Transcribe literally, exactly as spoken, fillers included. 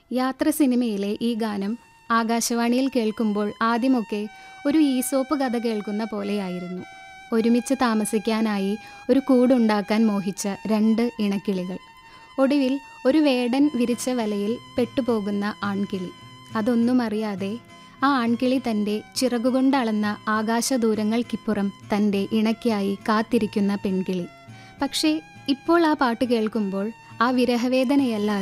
യാത്ര സിനിമയിലെ ഈ ഗാനം ആകാശവാണിയിൽ കേൾക്കുമ്പോൾ ആദ്യമൊക്കെ ഒരു ഈസോപ്പ് കഥ കേൾക്കുന്ന പോലെയായിരുന്നു. ഒരുമിച്ച് താമസിക്കാനായി ഒരു കൂടുണ്ടാക്കാൻ മോഹിച്ച രണ്ട് ഇണക്കിളികൾ. ഒടുവിൽ ഒരു വേടൻ വിരിച്ച വലയിൽ പെട്ടുപോകുന്ന ആൺകിളി. അതൊന്നും അറിയാതെ ആ ആൺകിളി തൻ്റെ ചിറകുകൊണ്ടളന്ന ആകാശദൂരങ്ങൾക്കിപ്പുറം തൻ്റെ ഇണയ്ക്കായി കാത്തിരിക്കുന്ന പെൺകിളി. പക്ഷേ ഇപ്പോൾ ആ പാട്ട് കേൾക്കുമ്പോൾ ആ വിരഹവേദനയല്ല